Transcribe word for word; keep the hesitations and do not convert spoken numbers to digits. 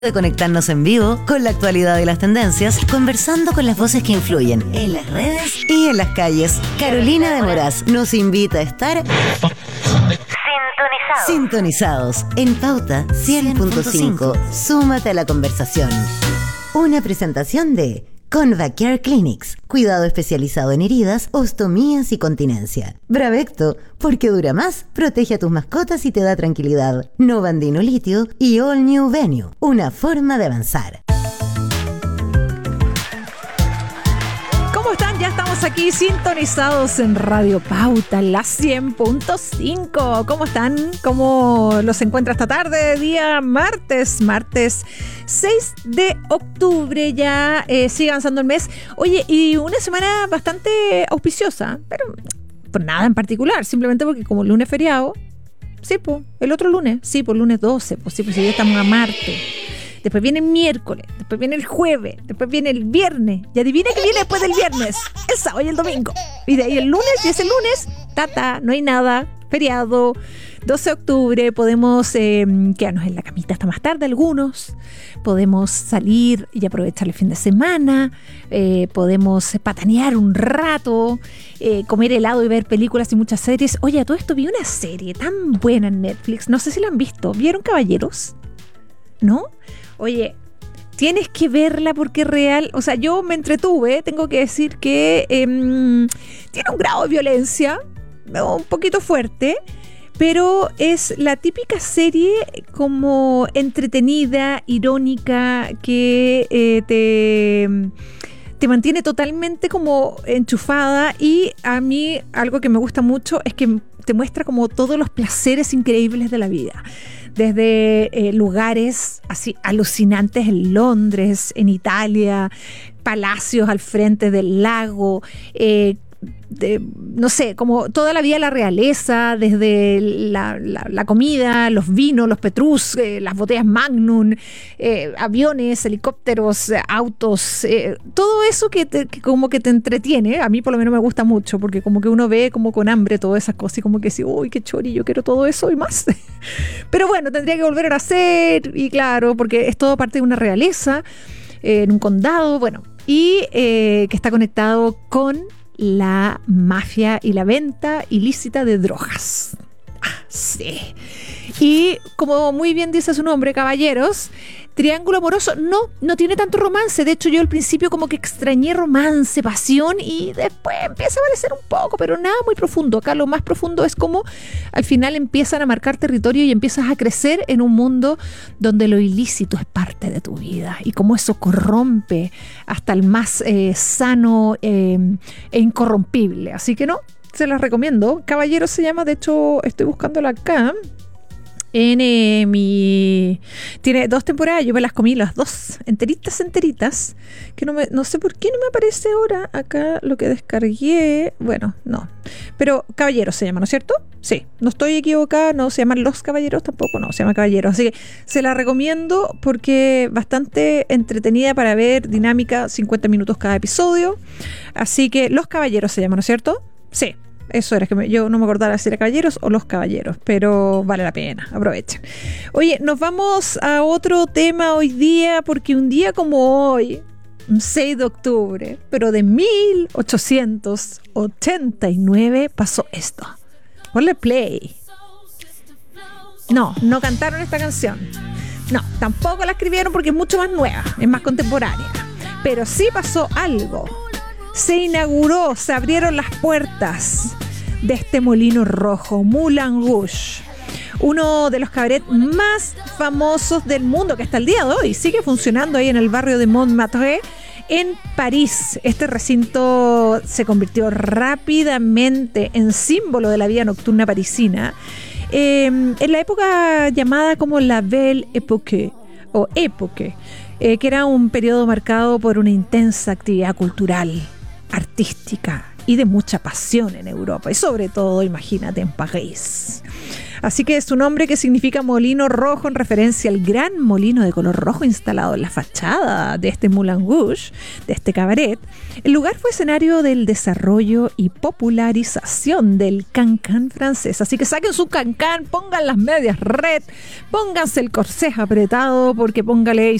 De conectarnos en vivo con la actualidad de las tendencias, conversando con las voces que influyen en las redes y en las calles. Carolina de Moraz nos invita a estar sintonizados, sintonizados en Pauta cien punto cinco. Súmate a la conversación. Una presentación de Convacare Clinics, cuidado especializado en heridas, ostomías y continencia. Bravecto, porque dura más, protege a tus mascotas y te da tranquilidad. Novandino Litio y All New Venue, una forma de avanzar. ¿Cómo están? Ya estamos aquí sintonizados en Radio Pauta, la cien punto cinco. ¿Cómo están? ¿Cómo los encuentra esta tarde? Día martes, martes seis de octubre, ya eh, sigue avanzando el mes. Oye, y una semana bastante auspiciosa, pero por nada en particular, simplemente porque como lunes feriado, sí, pues, el otro lunes, sí, por lunes doce, pues sí, pues ya estamos a martes. Después viene el miércoles, después viene el jueves, después viene el viernes. Y adivina que viene después del viernes, el sábado y el domingo. Y de ahí el lunes, y ese lunes, tata, no hay nada, feriado, doce de octubre, podemos eh, quedarnos en la camita hasta más tarde algunos, podemos salir y aprovechar el fin de semana, eh, podemos patanear un rato, eh, comer helado y ver películas y muchas series. Oye, a todo esto vi una serie tan buena en Netflix, no sé si la han visto, ¿vieron Caballeros? ¿No? Oye, tienes que verla porque es real. O sea, yo me entretuve, tengo que decir que eh, tiene un grado de violencia un poquito fuerte, pero es la típica serie como entretenida, irónica, que eh, te, te mantiene totalmente como enchufada. Y a mí algo que me gusta mucho es que te muestra como todos los placeres increíbles de la vida. Desde eh, lugares así alucinantes en Londres, en Italia, palacios al frente del lago, eh, de, no sé, como toda la vida de la realeza, desde la, la, la comida, los vinos, los petrus, eh, las botellas Magnum, eh, aviones, helicópteros, eh, autos, eh, todo eso que, te, que como que te entretiene. A mí por lo menos me gusta mucho, porque como que uno ve como con hambre todas esas cosas y como que dice, uy, qué chori, yo quiero todo eso y más. Pero bueno, tendría que volver a hacer, y claro, porque es todo parte de una realeza, eh, en un condado, bueno, y eh, que está conectado con la mafia y la venta ilícita de drogas. Ah, sí. Y como muy bien dice su nombre, Caballeros, triángulo amoroso, no, no tiene tanto romance. De hecho, yo al principio como que extrañé romance, pasión, y después empieza a aparecer un poco, pero nada muy profundo. Acá lo más profundo es como al final empiezan a marcar territorio y empiezas a crecer en un mundo donde lo ilícito es parte de tu vida y cómo eso corrompe hasta el más eh, sano eh, e incorrompible. Así que no, se las recomiendo. Caballeros se llama, de hecho estoy buscándola acá en eh, mi... Tiene dos temporadas, yo me las comí las dos, enteritas, enteritas, que no me, no sé por qué no me aparece ahora acá lo que descargué. Bueno, no, pero Caballeros se llama, ¿no es cierto? Sí, no estoy equivocada, no se llaman Los Caballeros tampoco, no, se llama Caballeros, así que se la recomiendo porque bastante entretenida para ver, dinámica, cincuenta minutos cada episodio, así que Los Caballeros se llama, ¿no es cierto? Sí. Eso era, que me, yo no me acordaba si era Caballeros o Los Caballeros, pero vale la pena, aprovechen. Oye, nos vamos a otro tema hoy día, porque un día como hoy, un seis de octubre, pero de mil ochocientos ochenta y nueve, pasó esto. Ponle play. No, no cantaron esta canción. No, tampoco la escribieron porque es mucho más nueva, es más contemporánea. Pero sí pasó algo. Se inauguró, se abrieron las puertas de este molino rojo, Moulin Rouge, uno de los cabarets más famosos del mundo, que hasta el día de hoy sigue funcionando ahí en el barrio de Montmartre, en París. Este recinto se convirtió rápidamente en símbolo de la vida nocturna parisina, eh, en la época llamada como la Belle Époque, o Époque, eh, que era un periodo marcado por una intensa actividad cultural, artística y de mucha pasión en Europa, y sobre todo, imagínate, en París. Así que su nombre, que significa molino rojo, en referencia al gran molino de color rojo instalado en la fachada de este Moulin Rouge, de este cabaret. El lugar fue escenario del desarrollo y popularización del cancán francés. Así que saquen su cancán, pongan las medias red, pónganse el corsé apretado, porque póngale